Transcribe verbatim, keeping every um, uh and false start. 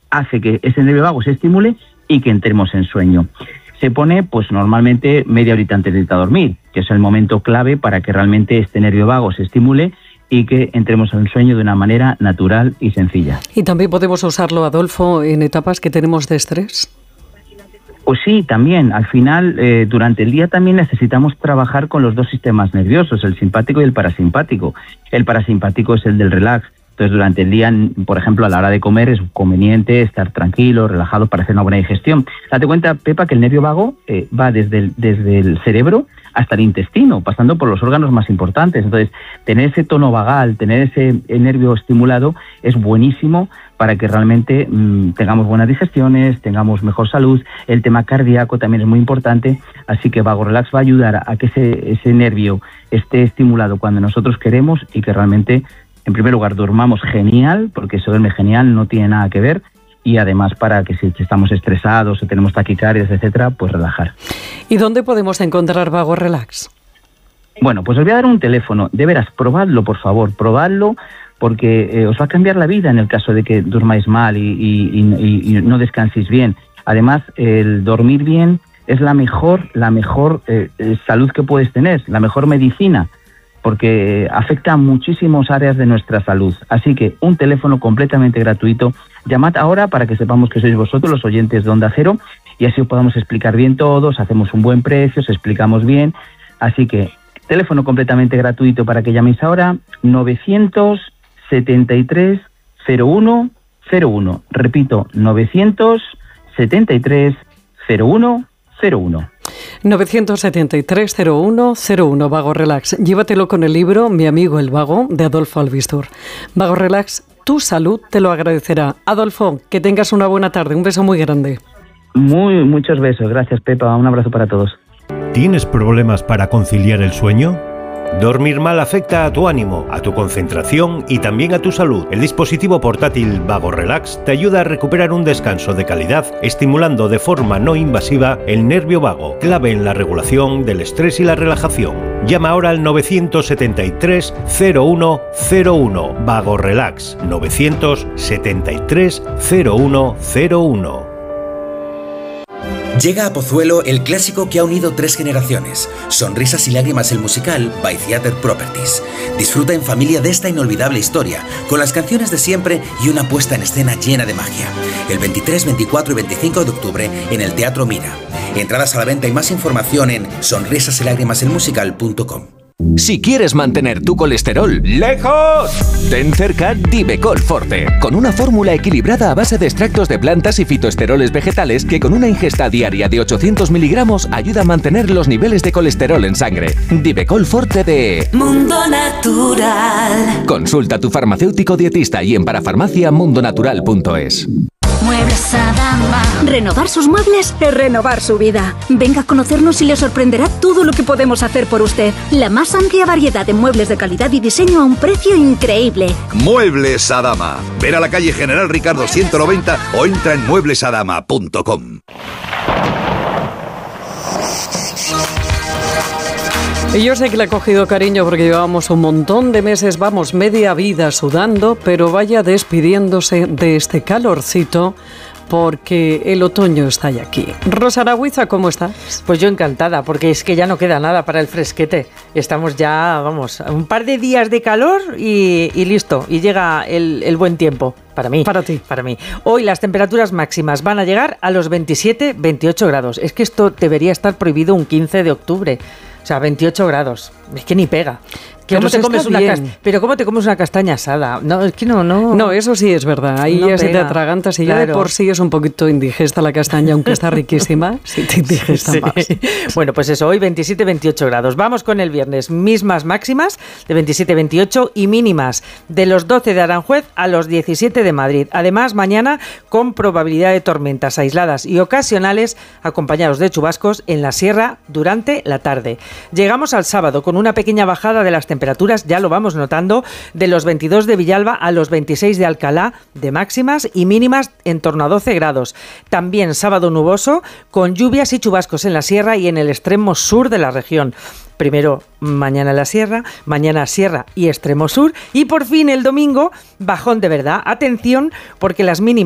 hace que ese nervio vago se estimule y que entremos en sueño. Se pone pues normalmente media horita antes de irte a dormir, que es el momento clave para que realmente este nervio vago se estimule y que entremos en sueño de una manera natural y sencilla. ¿Y también podemos usarlo, Adolfo, en etapas que tenemos de estrés? Pues sí, también. Al final, eh, durante el día también necesitamos trabajar con los dos sistemas nerviosos, el simpático y el parasimpático. El parasimpático es el del relax. Entonces, durante el día, por ejemplo, a la hora de comer es conveniente estar tranquilo, relajado para hacer una buena digestión. Date cuenta, Pepa, que el nervio vago eh, va desde el, desde el cerebro hasta el intestino, pasando por los órganos más importantes. Entonces, tener ese tono vagal, tener ese nervio estimulado es buenísimo para que realmente mmm, tengamos buenas digestiones, tengamos mejor salud. El tema cardíaco también es muy importante, así que Vago Relax va a ayudar a, a que ese, ese nervio esté estimulado cuando nosotros queremos y que realmente, en primer lugar, durmamos genial, porque eso duerme genial, no tiene nada que ver, y además para que si estamos estresados o tenemos taquicardias, etcétera, pues relajar. ¿Y dónde podemos encontrar Vago Relax? Bueno, pues os voy a dar un teléfono. De veras, probadlo, por favor, probadlo, porque eh, os va a cambiar la vida en el caso de que durmáis mal y, y, y, y no descanséis bien. Además, el dormir bien es la mejor, la mejor eh, salud que puedes tener, la mejor medicina, porque afecta a muchísimas áreas de nuestra salud. Así que un teléfono completamente gratuito. Llamad ahora para que sepamos que sois vosotros los oyentes de Onda Cero y así os podamos explicar bien todos, hacemos un buen precio, os explicamos bien. Así que teléfono completamente gratuito para que llaméis ahora, novecientos setenta y tres cero uno cero uno. Repito, novecientos setenta y tres cero uno cero uno. novecientos setenta y tres cero uno cero uno, Vago Relax. Llévatelo con el libro Mi amigo el vago, de Adolfo Albistur. Vago Relax, tu salud te lo agradecerá. Adolfo, que tengas una buena tarde. Un beso muy grande. Muy, muchos besos. Gracias, Pepa. Un abrazo para todos. ¿Tienes problemas para conciliar el sueño? Dormir mal afecta a tu ánimo, a tu concentración y también a tu salud. El dispositivo portátil Vago Relax te ayuda a recuperar un descanso de calidad, estimulando de forma no invasiva el nervio vago, clave en la regulación del estrés y la relajación. Llama ahora al novecientos setenta y tres cero uno cero uno. Vago Relax, novecientos setenta y tres cero uno cero uno. Llega a Pozuelo el clásico que ha unido tres generaciones. Sonrisas y lágrimas, el musical by Theatre Properties. Disfruta en familia de esta inolvidable historia, con las canciones de siempre y una puesta en escena llena de magia. El veintitrés, veinticuatro y veinticinco de octubre en el Teatro Mira. Entradas a la venta y más información en sonrisas y lágrimas el musical punto com. Si quieres mantener tu colesterol lejos, ten cerca Divecol Forte, con una fórmula equilibrada a base de extractos de plantas y fitoesteroles vegetales que con una ingesta diaria de ochocientos miligramos ayuda a mantener los niveles de colesterol en sangre. Divecol Forte de Mundo Natural. Consulta a tu farmacéutico dietista y en parafarmacia mundonatural punto es. Muebles Adama. Renovar sus muebles es renovar su vida. Venga a conocernos y le sorprenderá todo lo que podemos hacer por usted. La más amplia variedad de muebles de calidad y diseño a un precio increíble. Muebles Adama. Ver a la calle General Ricardo ciento noventa o entra en muebles adama punto com. Y yo sé que le ha cogido cariño porque llevamos un montón de meses, vamos, media vida sudando, pero vaya despidiéndose de este calorcito porque el otoño está ya aquí. Rosa Aragüiza, ¿cómo estás? Pues yo encantada, porque es que ya no queda nada para el fresquete. Estamos ya, vamos, un par de días de calor y, y listo, y llega el, el buen tiempo. Para mí. Para ti. Para mí. Hoy las temperaturas máximas van a llegar a los veintisiete, veintiocho grados. Es que esto debería estar prohibido un quince de octubre. O sea, veintiocho grados. Es que ni pega. ¿Cómo te comes una cas- Pero ¿cómo te comes una castaña asada? No, es que no, no. No, eso sí es verdad. Ahí no ya se te pega. atragantas y Claro. ya de por sí es un poquito indigesta la castaña, aunque está riquísima, sí te indigesta Sí. más. Bueno, pues eso, hoy veintisiete, veintiocho grados. Vamos con el viernes. Mismas máximas de veintisiete, veintiocho y mínimas de los doce de Aranjuez a los diecisiete de Madrid. Además, mañana con probabilidad de tormentas aisladas y ocasionales acompañados de chubascos en la sierra durante la tarde. Llegamos al sábado con una pequeña bajada de las temperaturas, ya lo vamos notando, de los veintidós de Villalba a los veintiséis de Alcalá de máximas y mínimas en torno a doce grados. También sábado nuboso con lluvias y chubascos en la sierra y en el extremo sur de la región. Primero mañana la sierra, mañana sierra y extremo sur y por fin el domingo bajón de verdad. Atención porque las mínimas